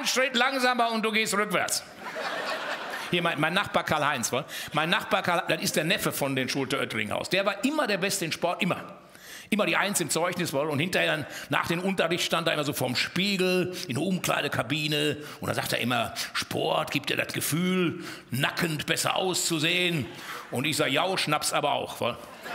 Schritt langsamer und du gehst rückwärts. Hier, mein Nachbar Karl-Heinz, mein Nachbar Karl, das ist der Neffe von den Schulte-Oetteringhaus. Der war immer der Beste in Sport, immer. Immer die Eins im Zeugnis, und hinterher nach dem Unterricht stand er immer so vorm Spiegel in der Umkleidekabine und dann sagt er immer, Sport gibt dir das Gefühl, nackend besser auszusehen. Und ich sage, ja, Schnaps aber auch.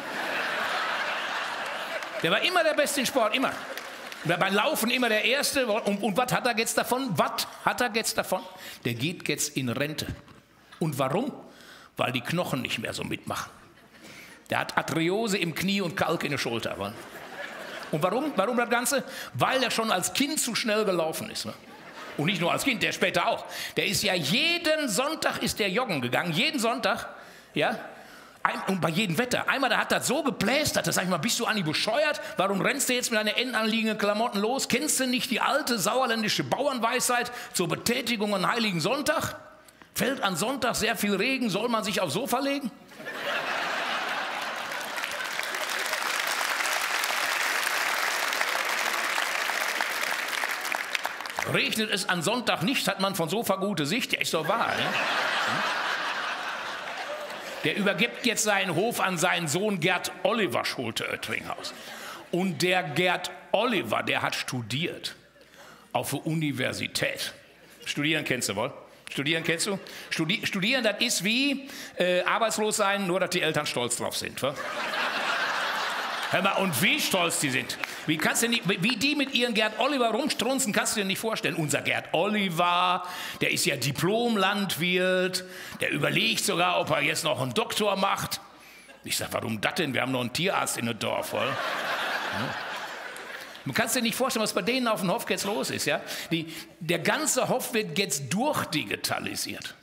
Der war immer der Beste in Sport, immer. Beim Laufen immer der Erste. Und was hat er jetzt davon? Was hat er jetzt davon? Der geht jetzt in Rente. Und warum? Weil die Knochen nicht mehr so mitmachen. Der hat Arthriose im Knie und Kalk in der Schulter. Und warum? Warum das Ganze? Weil er schon als Kind zu schnell gelaufen ist. Und nicht nur als Kind, der später auch. Der ist ja jeden Sonntag ist der joggen gegangen. Jeden Sonntag, ja. Und bei jedem Wetter. Einmal, da hat das so geplästert, da sag ich mal, bist du Anni bescheuert? Warum rennst du jetzt mit deinen endanliegenden Klamotten los? Kennst du nicht die alte sauerländische Bauernweisheit zur Betätigung an Heiligen Sonntag? Fällt an Sonntag sehr viel Regen, soll man sich aufs Sofa legen? Regnet es an Sonntag nicht, hat man von Sofa gute Sicht. Ja, ist doch wahr. Ne? Der übergibt jetzt seinen Hof an seinen Sohn Gerd Oliver Schulte-Oetteringhaus. Und der Gerd Oliver, der hat studiert auf der Universität. Studieren kennst du wohl? Studieren kennst du? Studieren, das ist wie arbeitslos sein, nur dass die Eltern stolz drauf sind. Wa? Hör mal, und wie stolz die sind. Wie die mit ihren Gerd Oliver rumstrunzen, kannst du dir nicht vorstellen. Unser Gerd Oliver, der ist ja Diplom-Landwirt, der überlegt sogar, ob er jetzt noch einen Doktor macht. Ich sag, warum das denn? Wir haben noch einen Tierarzt in dem Dorf. Oder? Ja. Man kann dir nicht vorstellen, was bei denen auf dem Hof jetzt los ist. Ja? Der ganze Hof wird jetzt durchdigitalisiert.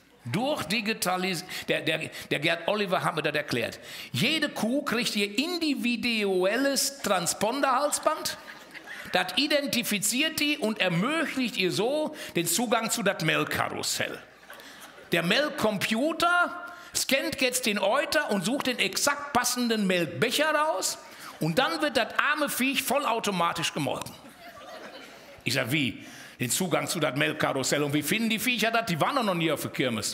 Der Gerd Oliver hat mir das erklärt. Jede Kuh kriegt ihr individuelles Transponderhalsband. Das identifiziert die und ermöglicht ihr so den Zugang zu das Melkkarussell. Der Melkcomputer scannt jetzt den Euter und sucht den exakt passenden Melkbecher raus. Und dann wird das arme Viech vollautomatisch gemolken. Ich sag, wie? Den Zugang zu das Melkkarussell. Und wie finden die Viecher das? Die waren noch nie auf der Kirmes.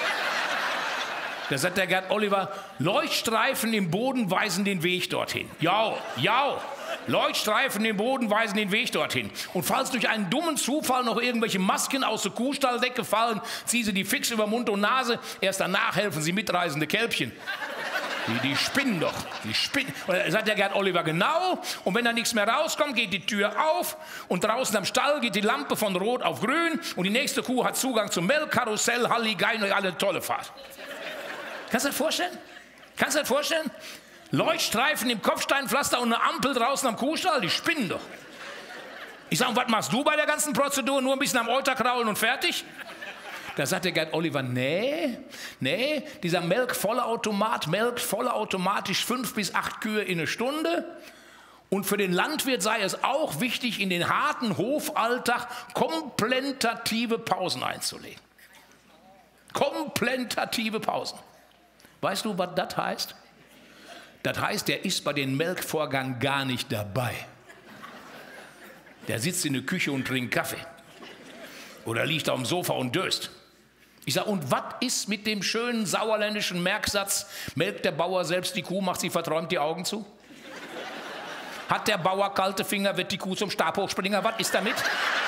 Da sagt der Gerd Oliver, Leuchtstreifen im Boden weisen den Weg dorthin. Ja, Leuchtstreifen im Boden weisen den Weg dorthin. Und falls durch einen dummen Zufall noch irgendwelche Masken aus der Kuhstall weggefallen, ziehen sie die fix über Mund und Nase. Erst danach helfen sie mitreisende Kälbchen. Die spinnen doch. Die spinnen. Und da sagt der Gerd Oliver genau. Und wenn da nichts mehr rauskommt, geht die Tür auf. Und draußen am Stall geht die Lampe von Rot auf Grün. Und die nächste Kuh hat Zugang zum Melkkarussell, Halligein, alle tolle Fahrt. Kannst du das vorstellen? Leuchtstreifen im Kopfsteinpflaster und eine Ampel draußen am Kuhstall, die spinnen doch. Ich sage, was machst du bei der ganzen Prozedur? Nur ein bisschen am Euter kraulen und fertig? Da sagt der Gerd Oliver, nee, dieser Melkvollautomat melkt vollautomatisch 5 bis 8 Kühe in eine Stunde. Und für den Landwirt sei es auch wichtig, in den harten Hofalltag komplementative Pausen einzulegen. Komplementative Pausen. Weißt du, was das heißt? Das heißt, der ist bei den Melkvorgang gar nicht dabei. Der sitzt in der Küche und trinkt Kaffee. Oder liegt auf dem Sofa und döst. Ich sage, und was ist mit dem schönen sauerländischen Merksatz, melkt der Bauer selbst die Kuh, macht sie verträumt die Augen zu? Hat der Bauer kalte Finger, wird die Kuh zum Stabhochspringer, was ist damit?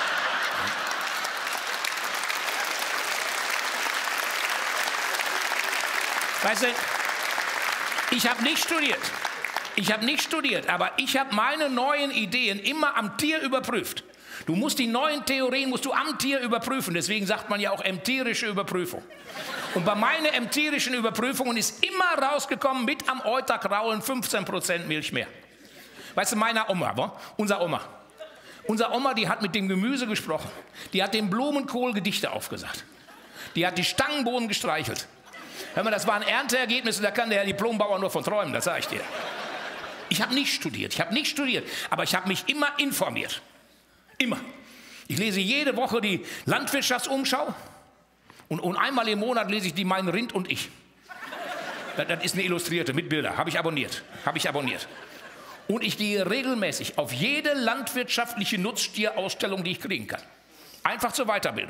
Weißt du, ich habe nicht studiert, aber ich habe meine neuen Ideen immer am Tier überprüft. Du musst die neuen Theorien am Tier überprüfen. Deswegen sagt man ja auch empirische Überprüfung. Und bei meinen empirischen Überprüfungen ist immer rausgekommen, mit am Euter kraulen 15% Milch mehr. Weißt du, unsere Oma, die hat mit dem Gemüse gesprochen. Die hat dem Blumenkohl Gedichte aufgesagt. Die hat die Stangenbohnen gestreichelt. Hör mal, das waren Ernteergebnisse, da kann der Diplombauer nur von träumen, das sage ich dir. Ich habe nicht studiert, aber ich habe mich immer informiert. Immer. Ich lese jede Woche die Landwirtschaftsumschau und einmal im Monat lese ich die Mein Rind und ich. Das ist eine Illustrierte mit Bildern, habe ich abonniert. Und ich gehe regelmäßig auf jede landwirtschaftliche Nutztierausstellung, die ich kriegen kann. Einfach zur Weiterbildung.